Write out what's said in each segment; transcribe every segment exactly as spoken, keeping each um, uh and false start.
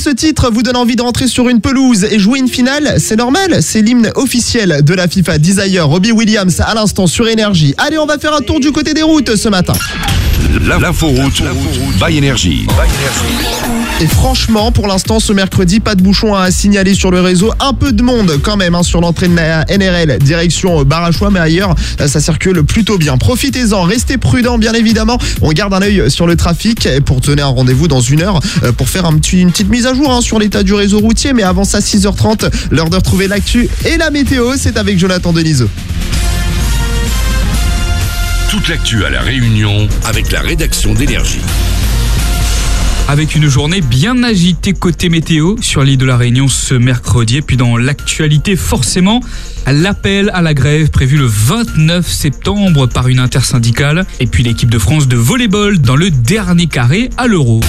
ce titre vous donne envie de rentrer sur une pelouse et jouer une finale, c'est normal, c'est l'hymne officiel de la FIFA. Desire, Robbie Williams à l'instant sur Énergie. Allez, on va faire un tour du côté des routes ce matin. L'inforoute by Énergie. Et franchement, pour l'instant, ce mercredi, pas de bouchon à signaler sur le réseau. Un peu de monde quand même hein, sur l'entrée de la N R L, direction Barachois, mais ailleurs, ça circule plutôt bien. Profitez-en, restez prudents bien évidemment. On garde un œil sur le trafic pour tenir un rendez-vous dans une heure pour faire un petit, une petite mise à jour hein, sur l'état du réseau routier. Mais avant ça, six heures trente, l'heure de retrouver l'actu et la météo, c'est avec Jonathan Denisot. Toute l'actu à La Réunion avec la rédaction d'Énergie. Avec une journée bien agitée côté météo sur l'île de la Réunion ce mercredi. Et puis dans l'actualité, forcément, l'appel à la grève prévu le vingt-neuf septembre par une intersyndicale. Et puis l'équipe de France de volleyball dans le dernier carré à l'Euro.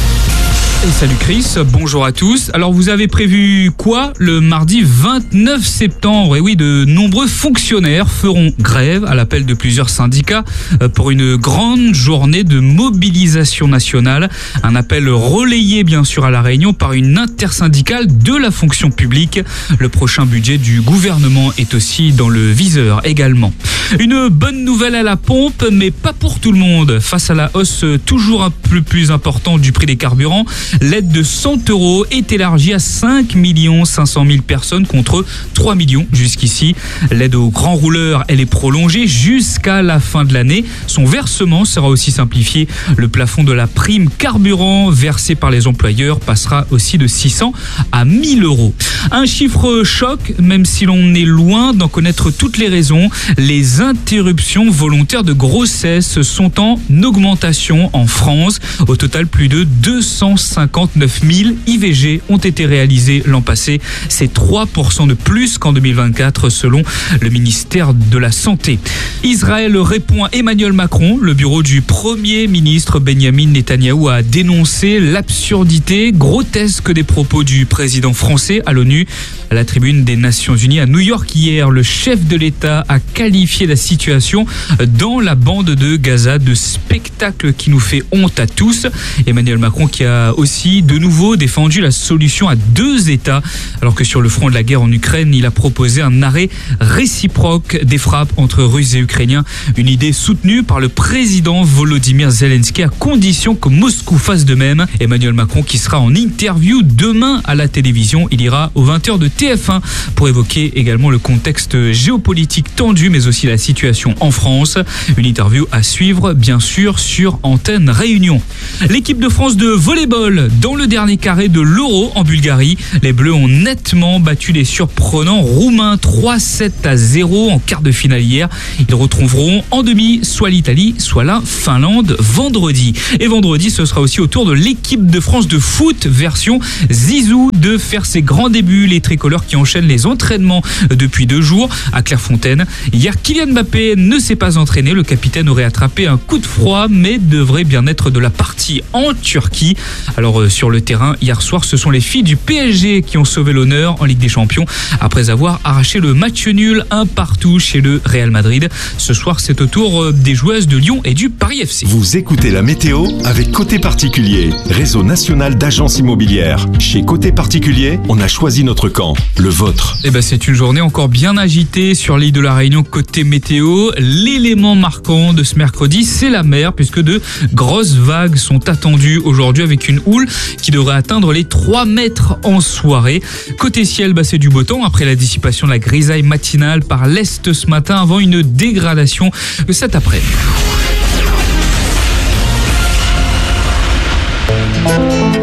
Et salut Chris, bonjour à tous. Alors vous avez prévu quoi le mardi vingt-neuf septembre? Et oui, de nombreux fonctionnaires feront grève à l'appel de plusieurs syndicats pour une grande journée de mobilisation nationale. Un appel relayé bien sûr à La Réunion par une intersyndicale de la fonction publique. Le prochain budget du gouvernement est aussi dans le viseur également. Une bonne nouvelle à la pompe, mais pas pour tout le monde. Face à la hausse toujours un peu plus importante du prix des carburants, l'aide de cent euros est élargie à cinq millions cinq cent mille personnes contre trois millions jusqu'ici. L'aide aux grands rouleurs, elle est prolongée jusqu'à la fin de l'année. Son versement sera aussi simplifié. Le plafond de la prime carburant versée par les employeurs passera aussi de six cents à mille euros. Un chiffre choc, même si l'on est loin d'en connaître toutes les raisons. Les interruptions volontaires de grossesse sont en augmentation en France. Au total, plus de deux cent cinquante-neuf mille I V G ont été réalisés l'an passé. C'est trois pour cent de plus qu'en deux mille vingt-quatre selon le ministère de la Santé. Israël répond à Emmanuel Macron. Le bureau du Premier ministre Benjamin Netanyahou a dénoncé l'absurdité grotesque des propos du président français à l'ONU. À la tribune des Nations Unies à New York hier, le chef de l'État a qualifié la situation dans la bande de Gaza de spectacle qui nous fait honte à tous. Emmanuel Macron qui a aussi de nouveau défendu la solution à deux États, alors que sur le front de la guerre en Ukraine, il a proposé un arrêt réciproque des frappes entre Russes et Ukrainiens. Une idée soutenue par le président Volodymyr Zelensky à condition que Moscou fasse de même. Emmanuel Macron qui sera en interview demain à la télévision. Il ira aux vingt heures de T F un pour évoquer également le contexte géopolitique tendu, mais aussi la situation en France. Une interview à suivre, bien sûr, sur Antenne Réunion. L'équipe de France de volleyball dans le dernier carré de l'Euro en Bulgarie. Les Bleus ont nettement battu les surprenants Roumains trois sept à zéro en quart de finale hier. Ils retrouveront en demi soit l'Italie, soit la Finlande vendredi. Et vendredi, ce sera aussi au tour de l'équipe de France de foot version Zizou de faire ses grands débuts. Les tricolores qui enchaînent les entraînements depuis deux jours à Clairefontaine. Hier, Kylian Mbappé ne s'est pas entraîné. Le capitaine aurait attrapé un coup de froid, mais devrait bien être de la partie en Turquie. Alors euh, sur le terrain, hier soir, ce sont les filles du P S G qui ont sauvé l'honneur en Ligue des Champions après avoir arraché le match nul un partout chez le Real Madrid. Ce soir, c'est au tour euh, des joueuses de Lyon et du Paris F C. Vous écoutez la météo avec Côté Particulier, réseau national d'agences immobilières. Chez Côté Particulier, on a choisi notre camp, le vôtre. Eh ben, c'est une journée encore bien agitée sur l'île de la Réunion côté météo. L'élément marquant de ce mercredi, c'est la mer, puisque de grosses vagues sont attendues aujourd'hui avec une houle qui devrait atteindre les trois mètres en soirée. Côté ciel, bah, c'est du beau temps après la dissipation de la grisaille matinale par l'est ce matin avant une dégradation cet après-midi.